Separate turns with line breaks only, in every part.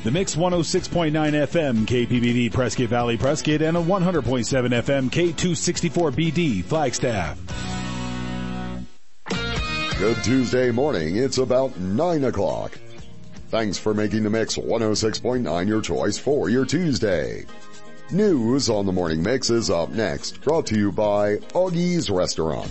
The Mix 106.9 FM KPBB Prescott Valley Prescott and a 100.7 FM K264BD Flagstaff.
Good Tuesday morning. It's about 9 o'clock. Thanks for making the Mix 106.9 your choice for your Tuesday. News on the Morning Mix is up next, brought to you by Augie's Restaurant.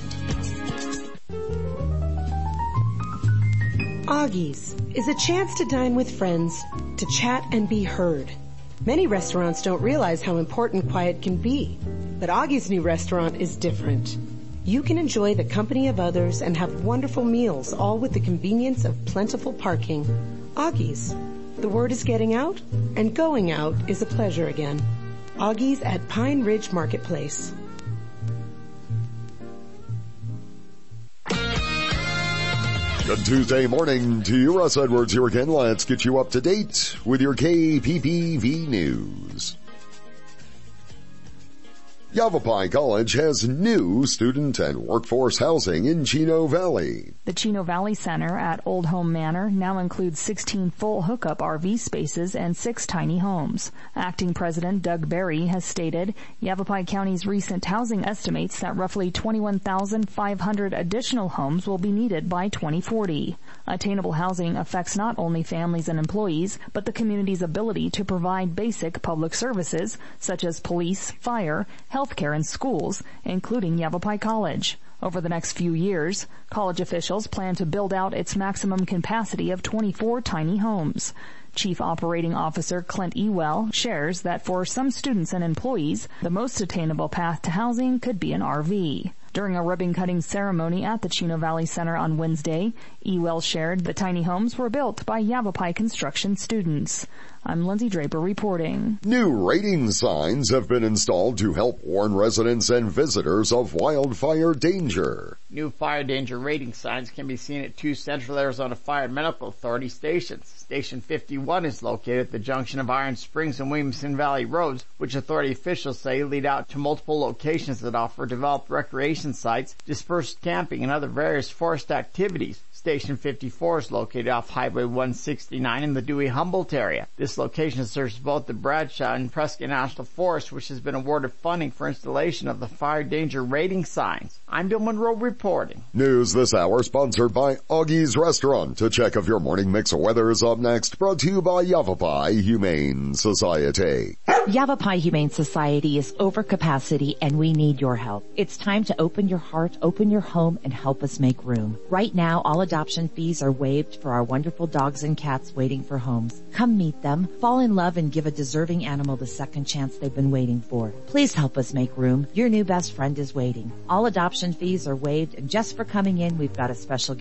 Augie's is a chance to dine with friends, to chat and be heard. Many restaurants don't realize how important quiet can be, but Augie's new restaurant is different. You can enjoy the company of others and have wonderful meals, all with the convenience of plentiful parking. Augie's. The word is getting out, and going out is a pleasure again. Augie's at Pine Ridge Marketplace.
Good Tuesday morning to you. Russ Edwards here again. Let's get you up to date with your KPPV news. Yavapai College has new student and workforce housing in Chino Valley.
The Chino Valley Center at Old Home Manor now includes 16 full hookup RV spaces and 6 tiny homes. Acting President Doug Berry has stated Yavapai County's recent housing estimates that roughly 21,500 additional homes will be needed by 2040. Attainable housing affects not only families and employees, but the community's ability to provide basic public services such as police, fire, healthcare, and schools, including Yavapai College. Over the next few years, college officials plan to build out its maximum capacity of 24 tiny homes. Chief Operating Officer Clint Ewell shares that for some students and employees, the most attainable path to housing could be an RV. During a ribbon-cutting ceremony at the Chino Valley Center on Wednesday, Ewell shared the tiny homes were built by Yavapai construction students. I'm Lindsay Draper reporting.
New rating signs have been installed to help warn residents and visitors of wildfire danger.
New fire danger rating signs can be seen at 2 Central Arizona Fire and Medical Authority stations. Station 51 is located at the junction of Iron Springs and Williamson Valley Roads, which authority officials say lead out to multiple locations that offer developed recreation sites, dispersed camping, and other various forest activities. Station 54 is located off Highway 169 in the Dewey-Humboldt area. This location serves both the Bradshaw and Prescott National Forest, which has been awarded funding for installation of the fire danger rating signs. I'm Bill Monroe reporting.
News this hour sponsored by Augie's Restaurant. To check if your morning mix of weather is up next, brought to you by Yavapai Humane Society.
Yavapai Humane Society is over capacity and we need your help. It's time to open your heart, open your home, and help us make room. Right now, all adoption fees are waived for our wonderful dogs and cats waiting for homes. Come meet them, fall in love, and give a deserving animal the second chance they've been waiting for. Please help us make room. Your new best friend is waiting. All adoption fees are waived, and just for coming in, we've got a special gift